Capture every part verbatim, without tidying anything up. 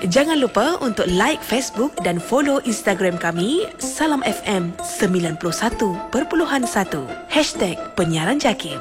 Jangan lupa untuk like Facebook dan follow Instagram kami Salam F M sembilan puluh satu perpuluhan satu. Hashtag Penyiaran Jakim.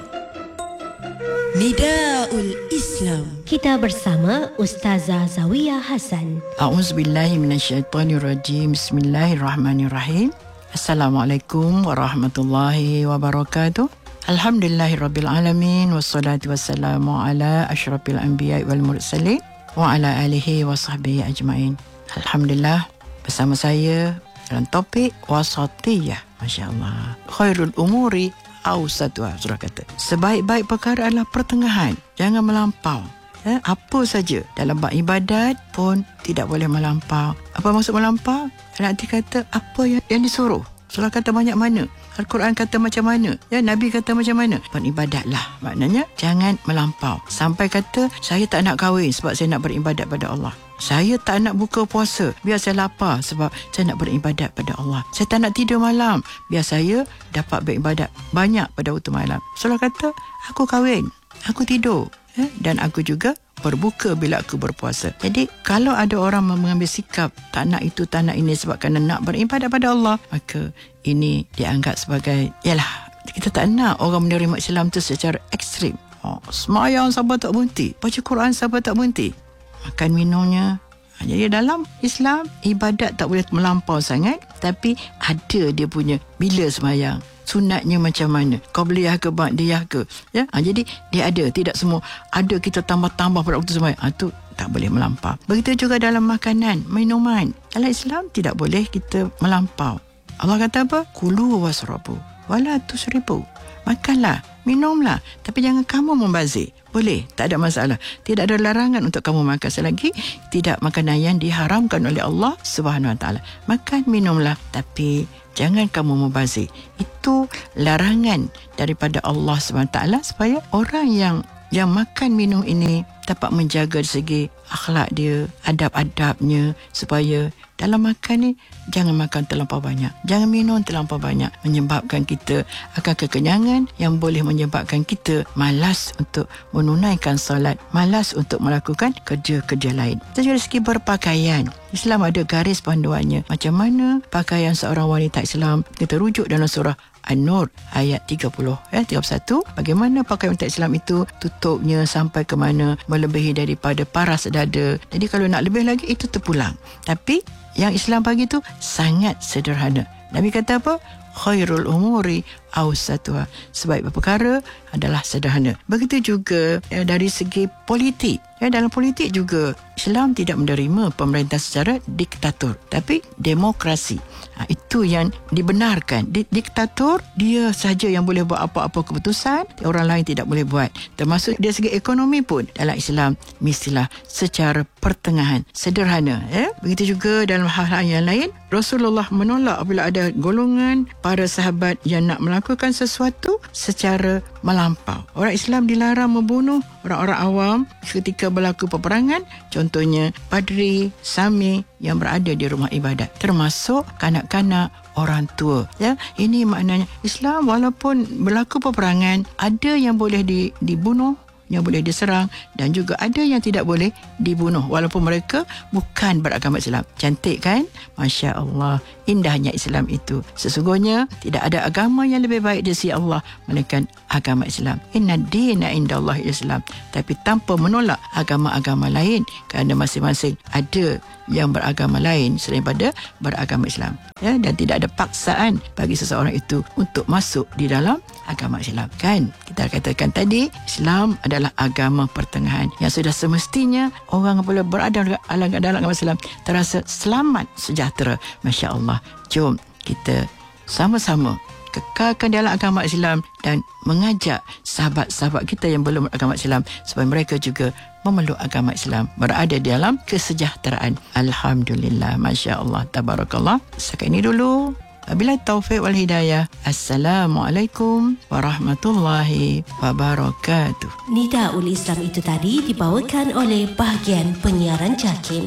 Nidaul Islam. Kita bersama Ustazah Zawiyah Hasan. A'udzubillahi minasyaitonirrajim. Bismillahirrahmanirrahim. Assalamualaikum warahmatullahi wabarakatuh. Alhamdulillahirabbil alamin wassalatu wassalamu ala asyrafil anbiya'i wal mursalin wa ala alihi wa sahbihi ajmain. Alhamdulillah, bersama saya dalam topik wasatiyah. Masya-Allah. Khairul umuri awsatuha, surah kata. Sebaik-baik perkara adalah pertengahan, jangan melampau. Ya, apa saja dalam bab ibadat pun tidak boleh melampau. Apa maksud melampau? Nanti kata apa yang, yang disuruh. Surah kata banyak mana, Al-Quran kata macam mana, ya, Nabi kata macam mana. Beribadatlah. Maknanya jangan melampau. Sampai kata saya tak nak kahwin sebab saya nak beribadat pada Allah. Saya tak nak buka puasa, biar saya lapar sebab saya nak beribadat pada Allah. Saya tak nak tidur malam, biar saya dapat beribadat banyak pada waktu malam. Surah kata aku kahwin, aku tidur, ya, dan aku juga berbuka bila aku berpuasa. Jadi kalau ada orang mengambil sikap tak nak itu, tak nak ini sebab kerana nak beribadat pada Allah, maka ini dianggap sebagai, yalah, kita tak nak orang menerima Islam tu secara ekstrim. Oh, semayang sampai tak berhenti, baca Quran sampai tak berhenti, makan minumnya. Jadi dalam Islam, ibadat tak boleh melampau sangat, tapi ada dia punya bila semayang, sunatnya macam mana, qabliyah ke ba'diyah ke, ya. Ha, jadi dia ada, tidak semua ada kita tambah-tambah pada waktu sembahyang. Ha, tu tak boleh melampau. Begitu juga dalam makanan, minuman. Dalam Islam tidak boleh kita melampau. Allah kata apa? Kulu wasrabu wala tusribu. Makanlah, minumlah, tapi jangan kamu membazir. Boleh, tak ada masalah. Tidak ada larangan untuk kamu makan selagi tidak makanan yang diharamkan oleh Allah Subhanahu Wa Taala. Makan, minumlah, tapi jangan kamu membazir. Itu larangan daripada Allah Subhanahu Wa Taala supaya orang yang yang makan minum ini dapat menjaga segi akhlak dia, adab-adabnya, supaya dalam makan ni jangan makan terlampau banyak, jangan minum terlampau banyak, menyebabkan kita akan kekenyangan yang boleh menyebabkan kita malas untuk menunaikan solat, malas untuk melakukan kerja-kerja lain. Dari segi berpakaian, Islam ada garis panduannya macam mana pakaian seorang wanita Islam. Kita rujuk dalam surah An-Nur ayat tiga puluh, ya, tiga puluh satu. Bagaimana pakaian wanita Islam itu, tutupnya sampai ke mana, melebihi daripada paras dada. Jadi kalau nak lebih lagi itu terpulang. Tapi yang Islam bagi tu sangat sederhana. Nabi kata apa? Khairul umuri awsatuha. Sebaik perkara adalah sederhana. Begitu juga ya, dari segi politik. Ya, dalam politik juga Islam tidak menerima pemerintah secara diktator, tapi demokrasi. Ha, itu yang dibenarkan. Di, diktator, dia saja yang boleh buat apa-apa keputusan, orang lain tidak boleh buat. Termasuk dari segi ekonomi pun dalam Islam mestilah secara pertengahan, sederhana. Ya. Begitu juga dalam hal-hal yang lain, Rasulullah menolak apabila ada golongan para sahabat yang nak melakukan sesuatu secara melampau. Orang Islam dilarang membunuh orang-orang awam ketika berlaku peperangan, contohnya padri, sami yang berada di rumah ibadat, termasuk kanak-kanak, orang tua. Ya, ini maknanya Islam walaupun berlaku peperangan, ada yang boleh di, dibunuh, yang boleh diserang, dan juga ada yang tidak boleh dibunuh walaupun mereka bukan beragama Islam. Cantik kan? Masya Allah, indahnya Islam itu. Sesungguhnya tidak ada agama yang lebih baik di sisi Allah melainkan agama Islam. Inna dina indallahi Islam. Tapi tanpa menolak agama-agama lain, kerana masing-masing ada yang beragama lain selain pada beragama Islam, ya, dan tidak ada paksaan bagi seseorang itu untuk masuk di dalam agama Islam. Kan kita katakan tadi, Islam adalah agama pertengahan yang sudah semestinya orang apabila berada dalam agama Islam terasa selamat, sejahtera. Masya Allah. Jom kita sama-sama kekalkan dalam agama Islam dan mengajak sahabat-sahabat kita yang belum beragama Islam supaya mereka juga memeluk agama Islam, berada di dalam kesejahteraan. Alhamdulillah, Masya Allah, Tabarakallah. Sekian ini dulu. Wabillahi taufiq wal hidayah. Assalamualaikum warahmatullahi wabarakatuh. Nidaul Islam itu tadi dibawakan oleh bahagian penyiaran Jakim.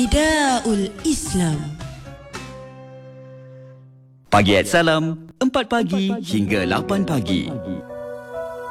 Nidaul Islam. Pagi at Salam, empat pagi hingga lapan pagi.